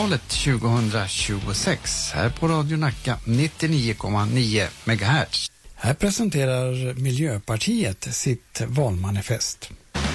valet 2026 här på Radio Nacka 99,9 MHz. Här presenterar Miljöpartiet sitt valmanifest.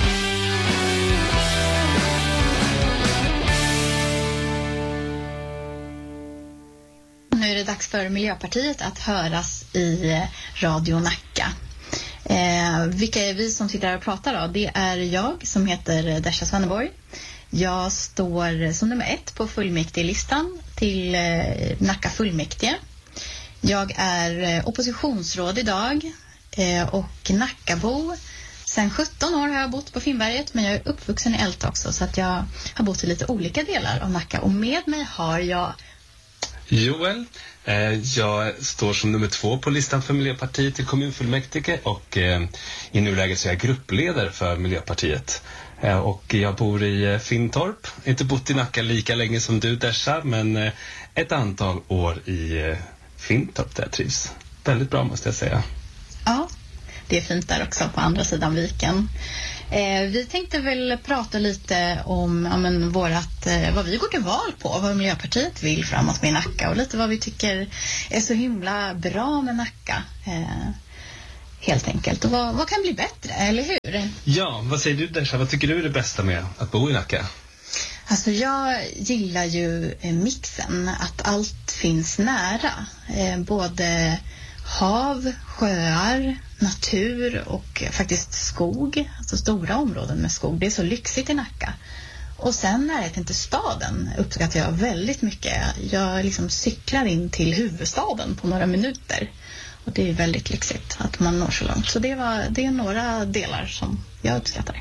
Nu är det dags för Miljöpartiet att höras i Radio Nacka. Vilka är vi som sitter här och pratar då? Det är jag som heter Dasha Svenneborg. Jag står som nummer 1 på fullmäktigelistan till Nacka fullmäktige. Jag är oppositionsråd idag och Nackabo. Sen 17 år har jag bott på Finnberget, men jag är uppvuxen i Älta också, så att jag har bott i lite olika delar av Nacka. Och med mig har jag Joel. Jag står som nummer 2 på listan för Miljöpartiet i kommunfullmäktige och i nuläget så är jag gruppledare för Miljöpartiet. Och jag bor i Finntorp. Inte bott i Nacka lika länge som du, Dasha, men ett antal år i Finntorp där jag trivs. Väldigt bra, måste jag säga. Ja, det är fint där också på andra sidan viken. Vi tänkte väl prata lite om vad vi går till val på, vad Miljöpartiet vill framåt med Nacka och lite vad vi tycker är så himla bra med Nacka. Helt enkelt. Och vad kan bli bättre, eller hur? Ja, vad säger du, Dasha? Vad tycker du är det bästa med att bo i Nacka? Alltså jag gillar ju mixen, att allt finns nära. Både hav, sjöar, natur och faktiskt skog. Alltså stora områden med skog. Det är så lyxigt i Nacka. Och sen närheten till staden uppskattar jag väldigt mycket. Jag liksom cyklar in till huvudstaden på några minuter. Och det är väldigt lyxigt att man når så långt. Så det är några delar som jag uppskattar.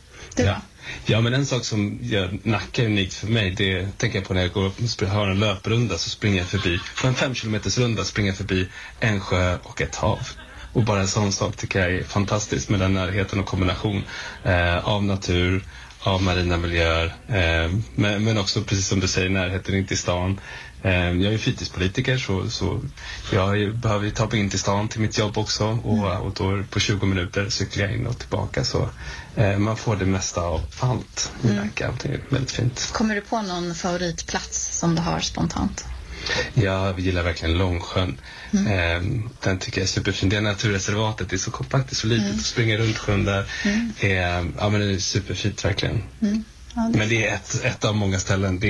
Ja, men en sak som gör Nacka unikt för mig, det tänker jag på när jag går upp och har en löprunda, så springer jag förbi, på en 5 kilometers runda springer jag förbi en sjö och ett hav. Och bara en sån sak tycker jag är fantastiskt med den närheten och kombination av natur, av marina miljöer, men också precis som du säger, närheten in till stan. Jag är fritidspolitiker så jag behöver ta mig in till stan till mitt jobb också och då på 20 minuter cyklar jag in och tillbaka, så man får det mesta av allt i Nacka. Det är väldigt fint. Kommer du på någon favoritplats som du har spontant? Jag gillar verkligen Långsjön. Den tycker jag är superfin. Det naturreservatet är så kompakt, så litet att springa runt sjön där. Men det är superfint verkligen. Ja, men det är ett av många ställen.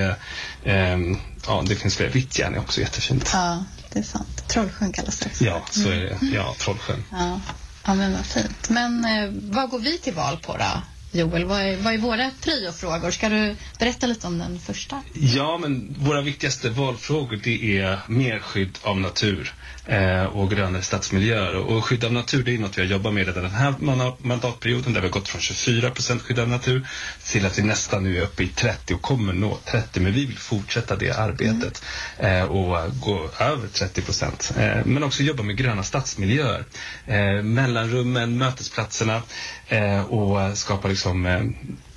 Det finns fler. Vittjärn är också jättefint. Ja, det är sant. Trollsjön kallas det också. Ja, så är det. Ja, Trollsjön. Ja, men vad fint. Men vad går vi till val på då, Joel? Vad är våra priofrågor? Ska du berätta lite om den första? Ja, men våra viktigaste valfrågor, det är mer skydd av natur och grönare stadsmiljöer. Och skydd av natur, det är något vi har jobbat med den här mandatperioden, där vi har gått från 24% skydd av natur till att vi nästan nu är uppe i 30 och kommer nå 30. Men vi vill fortsätta det arbetet och gå över 30%. Men också jobba med gröna stadsmiljöer, mellanrummen, mötesplatserna och skapa liksom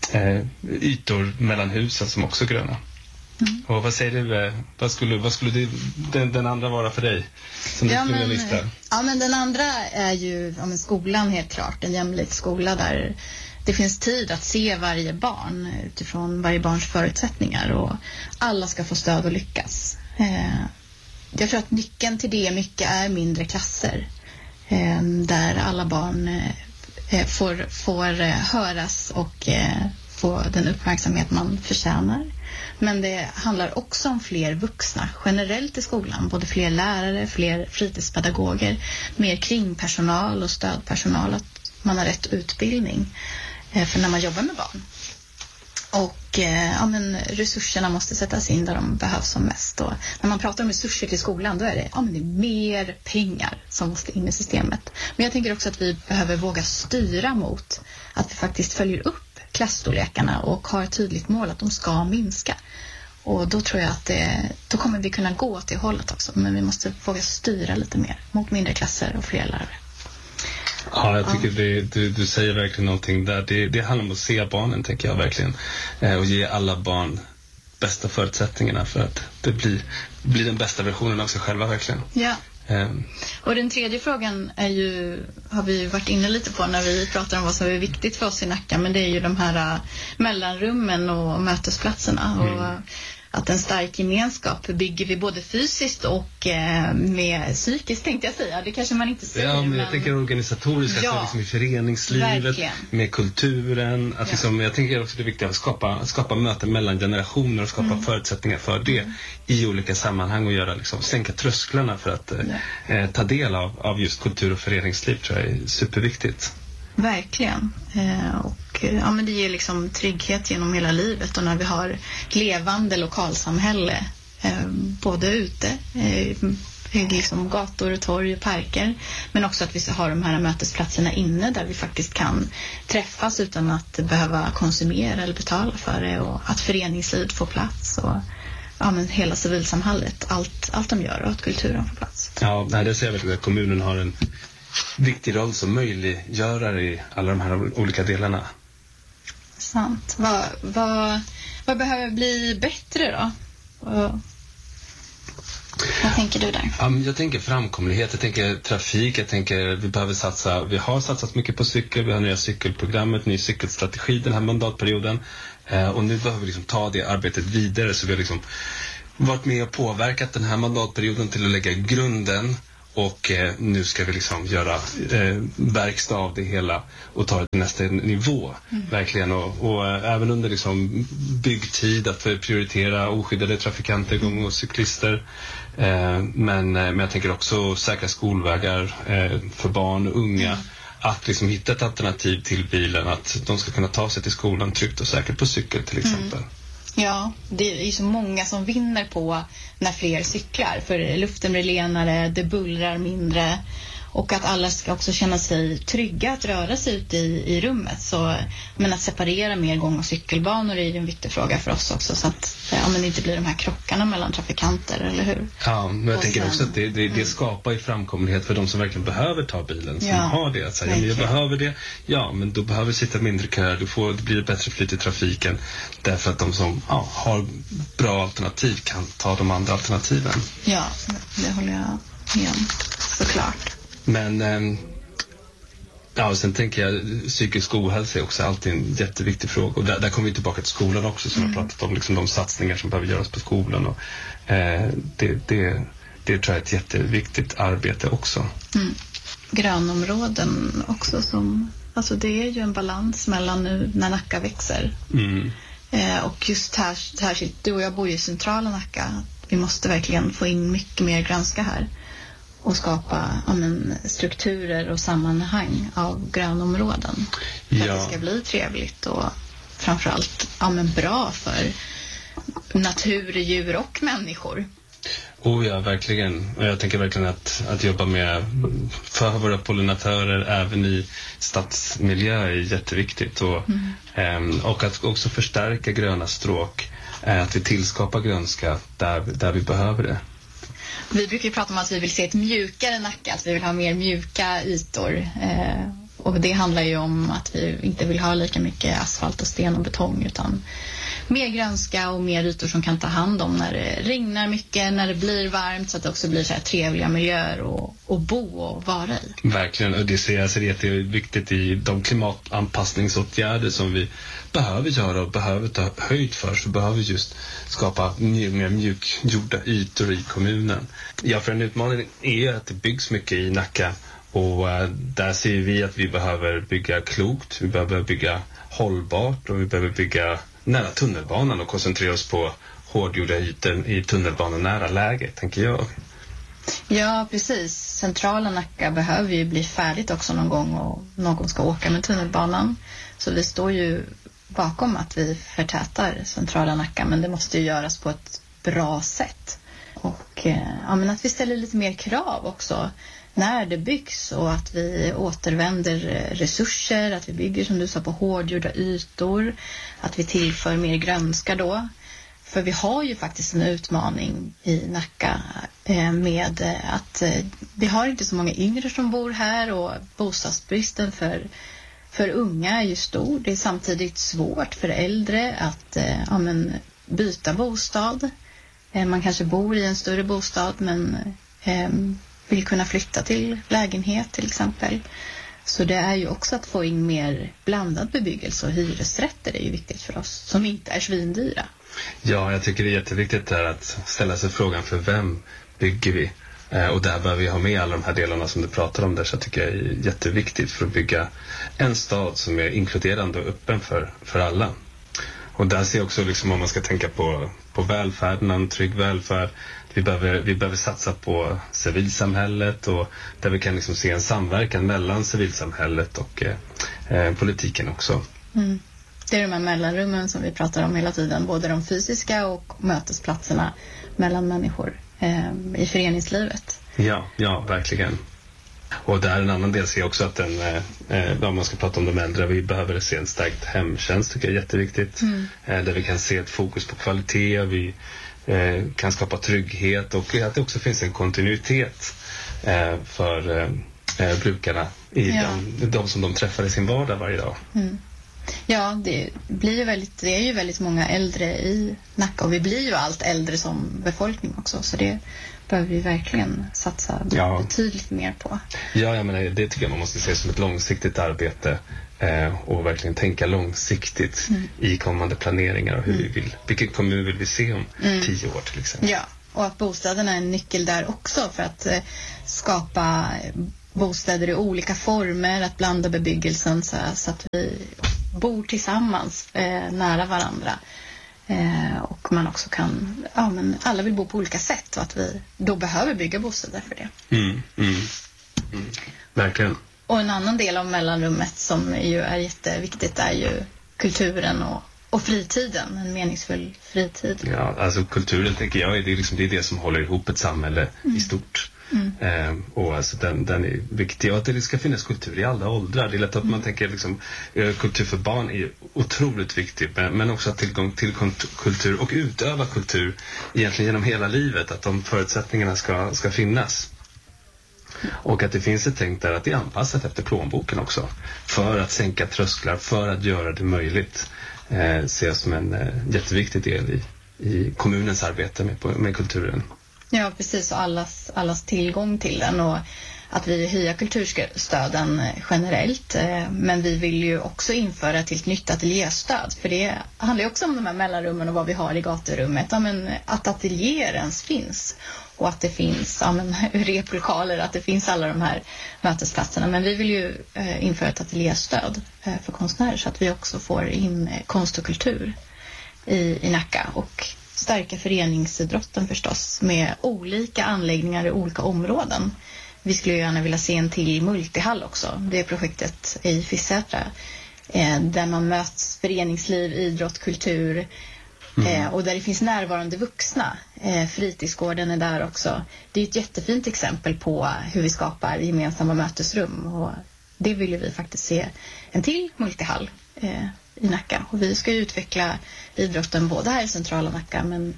ytor mellan husen som också är gröna. Och vad säger du, vad skulle den andra vara för dig som du skulle lista? Ja, men den andra är ju skolan, helt klart. En jämlik skola där det finns tid att se varje barn utifrån varje barns förutsättningar, och alla ska få stöd och lyckas. Jag tror att nyckeln till det mycket är mindre klasser där alla barn får höras och få den uppmärksamhet man förtjänar. Men det handlar också om fler vuxna generellt i skolan. Både fler lärare, fler fritidspedagoger, mer kringpersonal och stödpersonal. Att man har rätt utbildning för när man jobbar med barn. Och resurserna måste sättas in där de behövs som mest. Och när man pratar om resurser till skolan, då är det, det är mer pengar som måste in i systemet. Men jag tänker också att vi behöver våga styra mot att vi faktiskt följer upp klassstorlekarna och har ett tydligt mål att de ska minska. Och då tror jag att då kommer vi kunna gå till hållet också. Men vi måste våga styra lite mer mot mindre klasser och fler lärare. Ja, jag tycker du säger verkligen någonting där. Det handlar om att se barnen, tänker jag verkligen. Och ge alla barn bästa förutsättningarna för att det blir den bästa versionen av sig själva, verkligen. Ja. Och den tredje frågan har vi varit inne lite på när vi pratar om vad som är viktigt för oss i Nacka, men det är ju de här mellanrummen och mötesplatserna. Och att en stark gemenskap bygger vi både fysiskt och med psykiskt, tänkte jag säga. Det kanske man inte säger. Ja, men jag tänker organisatoriskt, alltså liksom i föreningslivet, verkligen. Med kulturen. Att liksom, jag tänker också det är viktigt att skapa möten mellan generationer och skapa förutsättningar för det i olika sammanhang och göra, liksom, sänka trösklarna för att ta del av just kultur och föreningsliv, tror jag är superviktigt. Verkligen. Men det ger liksom trygghet genom hela livet, och när vi har levande lokalsamhälle både ute liksom gator och torg och parker, men också att vi har de här mötesplatserna inne där vi faktiskt kan träffas utan att behöva konsumera eller betala för det, och att föreningslivet får plats och hela civilsamhället, allt de gör och att kulturen får plats. Ja, det ser jag verkligen att kommunen har en viktig roll som möjliggörare i alla de här olika delarna. Sant. Vad behöver bli bättre då? Vad tänker du där? Jag tänker framkomlighet, jag tänker trafik, jag tänker vi har satsat mycket på cykel, vi har nya cykelprogrammet, ny cykelstrategi den här mandatperioden, och nu behöver vi liksom ta det arbetet vidare, så vi har liksom varit med och påverkat den här mandatperioden till att lägga grunden. Och nu ska vi liksom göra verkstad av det hela och ta det till nästa nivå. Verkligen. Och även under liksom byggtid att prioritera oskyddade trafikanter, gång- och cyklister. Men jag tänker också säkra skolvägar för barn och unga. Att liksom hitta ett alternativ till bilen. Att de ska kunna ta sig till skolan tryggt och säkert på cykel till exempel. Ja, det är ju så många som vinner på när fler cyklar. För luften blir renare, det bullrar mindre. Och att alla ska också känna sig trygga att röra sig ute i rummet. Men att separera mer gång- och cykelbanor är ju en viktig fråga för oss också. Så att det inte blir de här krockarna mellan trafikanter, eller hur? Ja, men jag tänker också att det skapar ju framkomlighet för de som verkligen behöver ta bilen. Som har det. Att säga, jag behöver det. Ja, men då behöver sitta mindre köer. Det blir bättre flyt i trafiken. Därför att de som har bra alternativ kan ta de andra alternativen. Ja, det håller jag med om. Såklart. Men och sen tänker jag psykisk ohälsa är också alltid en jätteviktig fråga, och där kommer vi tillbaka till skolan också, som jag pratat om, liksom de satsningar som behöver göras på skolan, och det tror jag är ett jätteviktigt arbete också. Grönområden också, det är ju en balans mellan nu när Nacka växer och just här du och jag bor ju i centrala Nacka, vi måste verkligen få in mycket mer grönska här och skapa strukturer och sammanhang av grönområden för att det ska bli trevligt och framförallt bra för natur, djur och människor. Ja, verkligen. Och jag tänker verkligen att jobba med för våra pollinatörer även i stadsmiljö är jätteviktigt, och att också förstärka gröna stråk, att vi tillskapar grönska där vi behöver det. Vi brukar ju prata om att vi vill se ett mjukare Nacka, att vi vill ha mer mjuka ytor. Och det handlar ju om att vi inte vill ha lika mycket asfalt och sten och betong, utan mer grönska och mer ytor som kan ta hand om när det regnar mycket, när det blir varmt, så att det också blir så här trevliga miljöer och bo och vara i. Verkligen, och det ser jag jätteviktigt i de klimatanpassningsåtgärder som vi behöver göra och behöver ta höjd för, så behöver vi just skapa mer mjukgjorda ytor i kommunen. Ja, för en utmaning är att det byggs mycket i Nacka, och där ser vi att vi behöver bygga klokt, vi behöver bygga hållbart, och vi behöver bygga nära tunnelbanan och koncentrera oss på hårdgjorda ytor i tunnelbanenära läge, tänker jag. Ja, precis. Centrala Nacka behöver ju bli färdigt också någon gång, och någon ska åka med tunnelbanan. Så vi står ju bakom att vi förtätar centrala Nacka, men det måste ju göras på ett bra sätt. Och men att vi ställer lite mer krav också när det byggs, och att vi återvänder resurser, att vi bygger som du sa på hårdgjorda ytor, att vi tillför mer grönska då. För vi har ju faktiskt en utmaning i Nacka med att vi har inte så många yngre som bor här, och bostadsbristen för unga är ju stor. Det är samtidigt svårt för äldre att byta bostad. Man kanske bor i en större bostad men vill kunna flytta till lägenhet till exempel. Så det är ju också att få in mer blandad bebyggelse, och hyresrätter är ju viktigt för oss som inte är svindyra. Ja, jag tycker det är jätteviktigt där att ställa sig frågan för vem bygger vi? Och där behöver vi ha med alla de här delarna som du pratar om där, så jag tycker jag är jätteviktigt för att bygga en stad som är inkluderande och öppen för alla. Och där ser jag också liksom, om man ska tänka på välfärden, en trygg välfärd, vi behöver satsa på civilsamhället, och där vi kan liksom se en samverkan mellan civilsamhället och politiken också. Mm. Det är de här mellanrummen som vi pratar om hela tiden, både de fysiska och mötesplatserna mellan människor i föreningslivet. Ja, verkligen. Och där en annan del ser jag också att om man ska prata om de äldre, vi behöver se en stärkt hemtjänst, tycker jag är jätteviktigt. Där vi kan se ett fokus på kvalitet, vi kan skapa trygghet, och att det också finns en kontinuitet för brukarna i de som de träffar i sin vardag varje dag. Ja, det är ju väldigt många äldre i Nacka, och vi blir ju allt äldre som befolkning också, så det behöver vi verkligen satsa betydligt mer på. Ja, jag menar, det tycker jag man måste se som ett långsiktigt arbete, och verkligen tänka långsiktigt i kommande planeringar, och vilken kommun vill vi se om 10 år till exempel. Ja, och att bostäderna är en nyckel där också för att skapa bostäder i olika former, att blanda bebyggelsen så att vi bor tillsammans nära varandra. Och man också kan, men alla vill bo på olika sätt, och att vi då behöver bygga bostäder för det. Verkligen. Och en annan del av mellanrummet som ju är jätteviktigt är ju kulturen och fritiden, en meningsfull fritid. Ja, alltså kulturen tänker jag det är det som håller ihop ett samhälle i stort. Och alltså den är viktig, och att det ska finnas kultur i alla åldrar. Det är lätt att man tänker liksom, kultur för barn är otroligt viktigt, men också att tillgång till kultur och utöva kultur egentligen genom hela livet, att de förutsättningarna ska finnas. Och att det finns ett tänk där att det är anpassat efter plånboken också, för att sänka trösklar, för att göra det möjligt, ses som en jätteviktig del i kommunens arbete med kulturen. Ja, precis, och allas tillgång till den, och att vi höjer kulturstöden generellt, men vi vill ju också införa till ett nytt ateljéstöd, för det handlar ju också om de här mellanrummen och vad vi har i gaturummet, att ateljéer ens finns, och att det finns replokaler, att det finns alla de här mötesplatserna, men vi vill ju införa ett ateljéstöd för konstnärer, så att vi också får in konst och kultur i Nacka, och stärka föreningsidrotten förstås med olika anläggningar i olika områden. Vi skulle ju gärna vilja se en till multihall också. Det är projektet i Fissätra, där man möts föreningsliv, idrott, kultur, och där det finns närvarande vuxna. Fritidsgården är där också. Det är ett jättefint exempel på hur vi skapar gemensamma mötesrum, och det vill vi faktiskt se en till multihall i Nacka. Och vi ska ju utveckla idrotten både här i centrala Nacka, men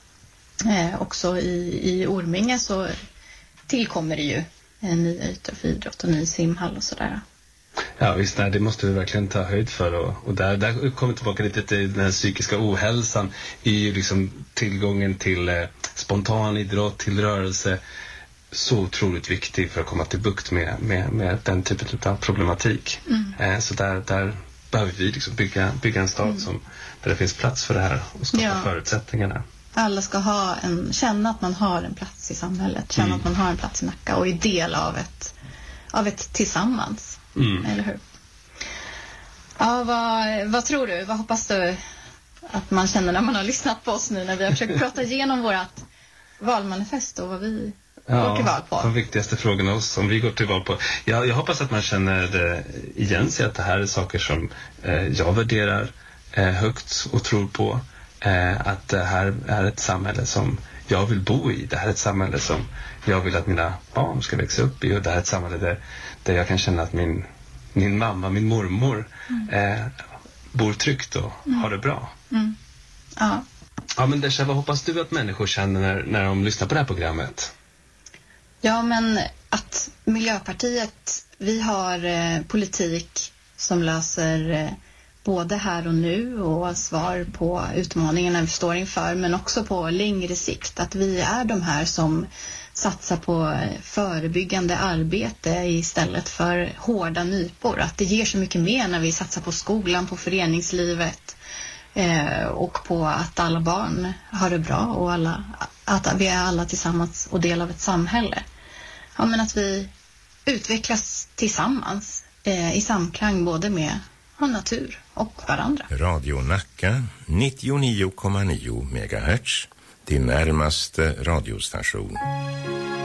också i Orminge så tillkommer det ju en ny yta för idrott och ny simhall och sådär. Ja visst, det måste vi verkligen ta höjd för, och där kommer tillbaka lite till den här psykiska ohälsan, i liksom tillgången till spontan idrott, till rörelse, så otroligt viktig för att komma till bukt med den typen av problematik. Så där behöver vi liksom bygga en stad där det finns plats för det här och skapa förutsättningarna. Alla ska känna att man har en plats i samhället, känna att man har en plats i Nacka och är del av ett tillsammans. Eller hur? Ja, vad tror du? Vad hoppas du att man känner när man har lyssnat på oss nu, när vi har försökt prata igenom vårt valmanifest och vad vi går till val på? De viktigaste frågorna som vi går till val på. Jag hoppas att man känner igen sig, att det här är saker som jag värderar högt och tror på. Att det här är ett samhälle som jag vill bo i. Det här är ett samhälle som jag vill att mina barn ska växa upp i. Och det här är ett samhälle där jag kan känna att min mamma, min mormor bor tryggt och har det bra. Ja. Ja, men Desha, vad hoppas du att människor känner när de lyssnar på det här programmet? Ja, men att Miljöpartiet, vi har politik som löser både här och nu och svar på utmaningarna vi står inför, men också på längre sikt. Att vi är de här som satsa på förebyggande arbete istället för hårda nypor. Att det ger så mycket mer när vi satsar på skolan, på föreningslivet och på att alla barn har det bra och att vi är alla tillsammans och del av ett samhälle. Ja, men att vi utvecklas tillsammans i samklang både med natur och varandra. Radio Nacka 99,9 MHz, din närmaste radiostation.